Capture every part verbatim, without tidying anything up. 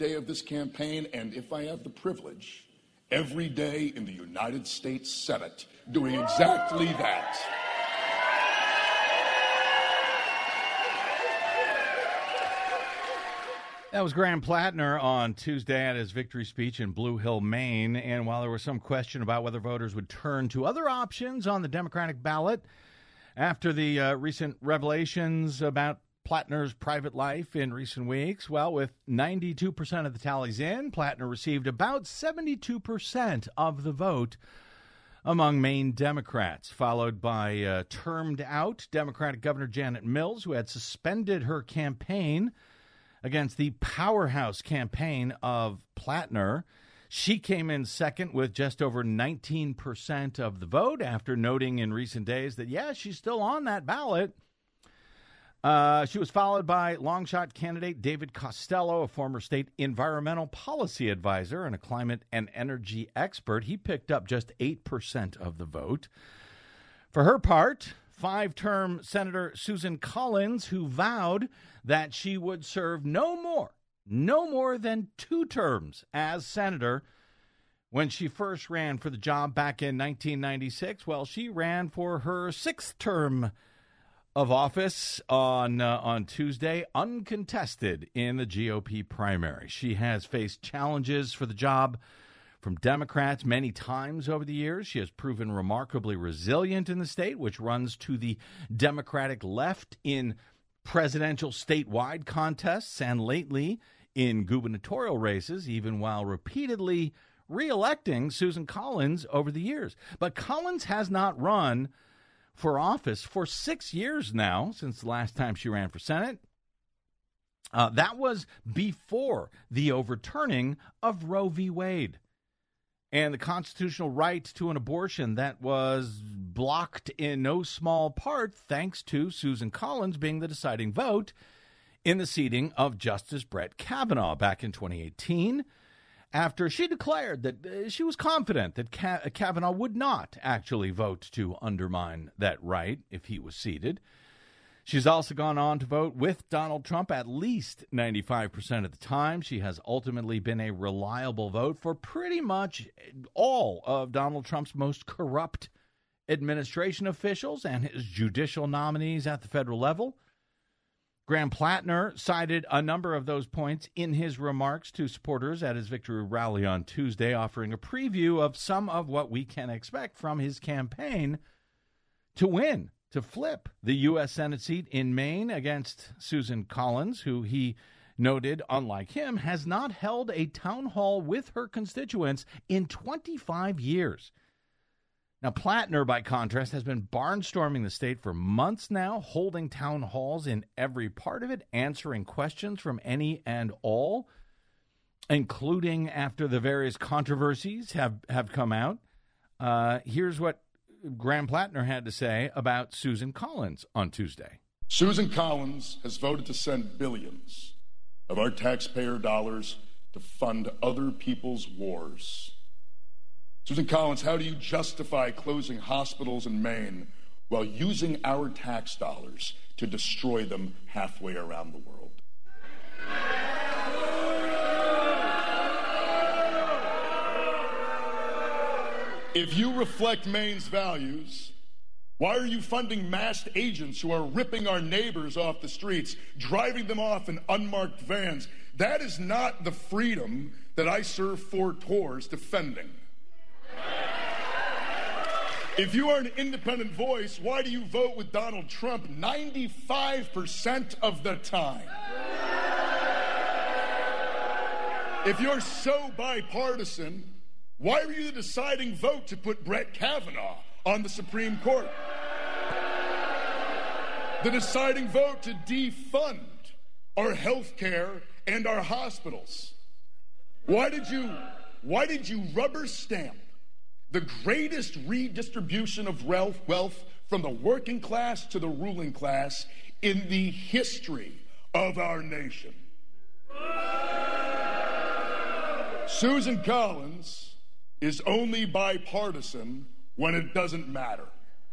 day of this campaign, and if I have the privilege, every day in the United States Senate, doing exactly that. That was Graham Plattner on Tuesday at his victory speech in Blue Hill, Maine. And while there was some question about whether voters would turn to other options on the Democratic ballot after the uh, recent revelations about Plattner's private life in recent weeks, well, with ninety-two percent of the tallies in, Plattner received about seventy-two percent of the vote among Maine Democrats, followed by uh, termed-out Democratic Governor Janet Mills, who had suspended her campaign against the powerhouse campaign of Plattner. She came in second with just over nineteen percent of the vote after noting in recent days that, yeah, she's still on that ballot. Uh, she was followed by longshot candidate David Costello, a former state environmental policy advisor and a climate and energy expert. He picked up just eight percent of the vote. For her part, five-term Senator Susan Collins, who vowed that she would serve no more, no more than two terms as senator when she first ran for the job back in nineteen ninety-six. Well, she ran for her sixth term of office on uh, on Tuesday, uncontested in the G O P primary. She has faced challenges for the job from Democrats many times over the years. She has proven remarkably resilient in the state, which runs to the Democratic left in presidential statewide contests and lately in gubernatorial races, even while repeatedly re-electing Susan Collins over the years. But Collins has not run for office for six years now, since the last time she ran for Senate. Uh, that was before the overturning of Roe v. Wade and the constitutional right to an abortion that was blocked in no small part thanks to Susan Collins being the deciding vote in the seating of Justice Brett Kavanaugh back in twenty eighteen, after she declared that uh, she was confident that Ka- Kavanaugh would not actually vote to undermine that right if he was seated. She's also gone on to vote with Donald Trump at least ninety-five percent of the time. She has ultimately been a reliable vote for pretty much all of Donald Trump's most corrupt administration officials and his judicial nominees at the federal level. Graham Plattner cited a number of those points in his remarks to supporters at his victory rally on Tuesday, offering a preview of some of what we can expect from his campaign to win, to flip the U S Senate seat in Maine against Susan Collins, who he noted, unlike him, has not held a town hall with her constituents in twenty-five years. Now, Plattner, by contrast, has been barnstorming the state for months now, holding town halls in every part of it, answering questions from any and all, including after the various controversies have, have come out. Uh, here's what Graham Plattner had to say about Susan Collins on Tuesday. Susan Collins has voted to send billions of our taxpayer dollars to fund other people's wars. Susan Collins, how do you justify closing hospitals in Maine while using our tax dollars to destroy them halfway around the world? If you reflect Maine's values, why are you funding masked agents who are ripping our neighbors off the streets, driving them off in unmarked vans? That is not the freedom that I serve four tours defending. If you are an independent voice, why do you vote with Donald Trump ninety-five percent of the time? If you're so bipartisan, why were you the deciding vote to put Brett Kavanaugh on the Supreme Court? The deciding vote to defund our health care and our hospitals. Why did you, why did you rubber stamp the greatest redistribution of wealth, wealth from the working class to the ruling class in the history of our nation? Susan Collins is only bipartisan when it doesn't matter.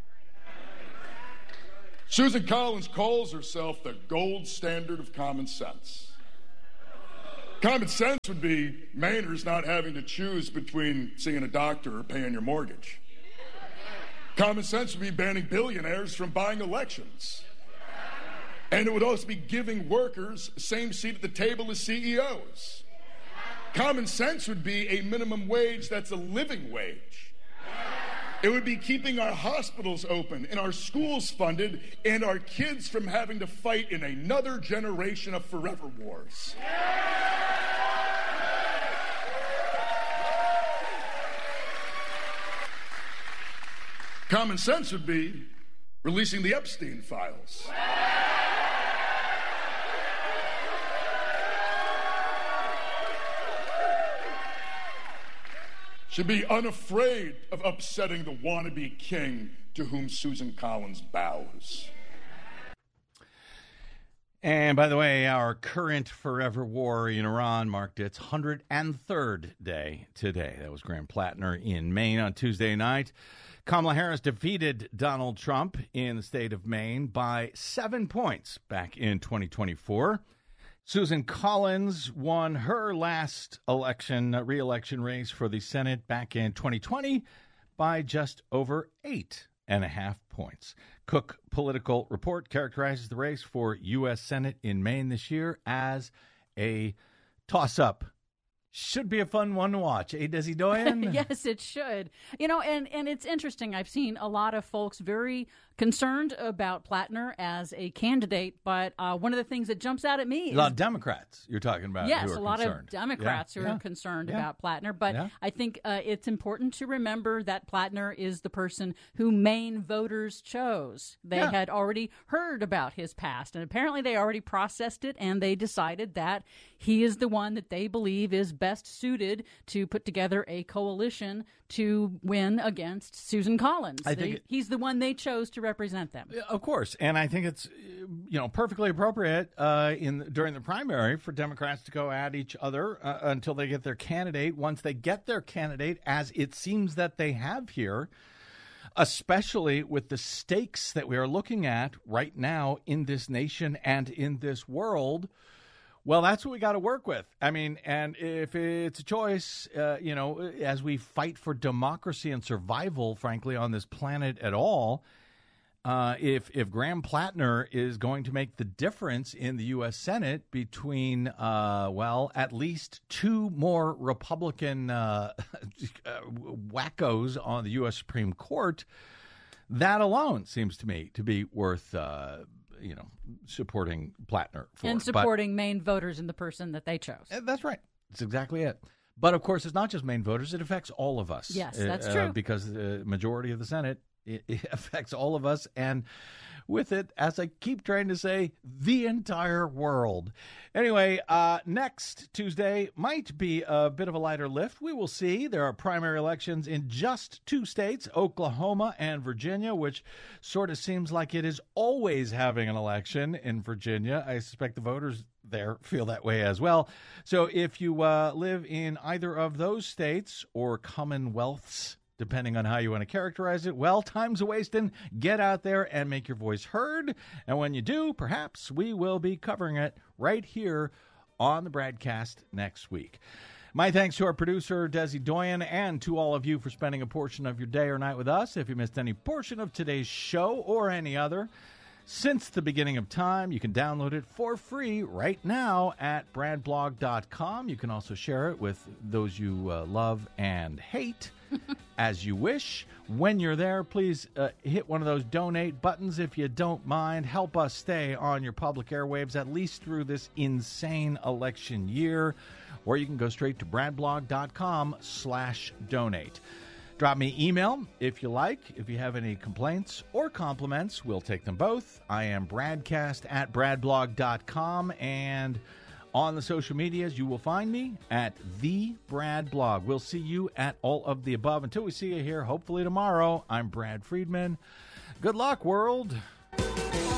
Susan Collins calls herself the gold standard of common sense. Common sense would be Mainers not having to choose between seeing a doctor or paying your mortgage. Common sense would be banning billionaires from buying elections. And it would also be giving workers the same seat at the table as C E Os. Common sense would be a minimum wage that's a living wage. It would be keeping our hospitals open and our schools funded and our kids from having to fight in another generation of forever wars. Common sense would be releasing the Epstein files. Should be unafraid of upsetting the wannabe king to whom Susan Collins bows. And by the way, our current forever war in Iran marked its one hundred third day today. That was Graham Plattner in Maine on Tuesday night. Kamala Harris defeated Donald Trump in the state of Maine by seven points back in twenty twenty-four. Susan Collins won her last election, uh, re-election race for the Senate back in twenty twenty by just over eight and a half points. Cook Political Report characterizes the race for U S Senate in Maine this year as a toss-up. Should be a fun one to watch. Eh, Desi Doyen? Yes, it should. You know, and, and it's interesting. I've seen a lot of folks very concerned about Plattner as a candidate, but uh, one of the things that jumps out at me is... A lot of Democrats you're talking about. Yes, who are a lot concerned. of Democrats yeah. who yeah. are concerned yeah. about Plattner, but yeah. I think uh, it's important to remember that Plattner is the person who Maine voters chose. They yeah. had already heard about his past, and apparently they already processed it, and they decided that he is the one that they believe is best suited to put together a coalition to win against Susan Collins. I they, think it, he's the one they chose to represent them. Of course, and I think it's you know perfectly appropriate uh, in during the primary for Democrats to go at each other uh, until they get their candidate. Once they get their candidate, as it seems that they have here, especially with the stakes that we are looking at right now in this nation and in this world. Well, that's what we got to work with. I mean, and if it's a choice, uh, you know, as we fight for democracy and survival, frankly, on this planet at all, uh, if if Graham Plattner is going to make the difference in the U S Senate between, uh, well, at least two more Republican uh, wackos on the U S Supreme Court, that alone seems to me to be worth uh you know, supporting Plattner for. And supporting but, Maine voters in the person that they chose. That's right. That's exactly it. But, of course, it's not just Maine voters. It affects all of us. Yes, that's uh, true. Because the majority of the Senate, it, it affects all of us. And with it, as I keep trying to say, the entire world. Anyway, uh, next Tuesday might be a bit of a lighter lift. We will see. There are primary elections in just two states, Oklahoma and Virginia, which sort of seems like it is always having an election in Virginia. I suspect the voters there feel that way as well. So if you uh, live in either of those states or commonwealths, depending on how you want to characterize it, well, time's a-wasting. Get out there and make your voice heard. And when you do, perhaps we will be covering it right here on the BradCast next week. My thanks to our producer, Desi Doyen, and to all of you for spending a portion of your day or night with us. If you missed any portion of today's show or any other, since the beginning of time, you can download it for free right now at brad blog dot com. You can also share it with those you uh, love and hate as you wish. When you're there, please uh, hit one of those donate buttons if you don't mind. Help us stay on your public airwaves, at least through this insane election year. Or you can go straight to brad blog dot com slash donate. Drop me email if you like. If you have any complaints or compliments, we'll take them both. I am Bradcast at brad blog dot com, and on the social medias, you will find me at The Brad Blog. We'll see you at all of the above. Until we see you here, hopefully tomorrow, I'm Brad Friedman. Good luck, world.